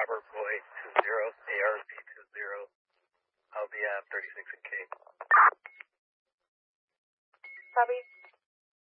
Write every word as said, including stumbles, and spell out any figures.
Robert Boy two zero, A R Z two zero, I'll be at thirty-six and K. Copy.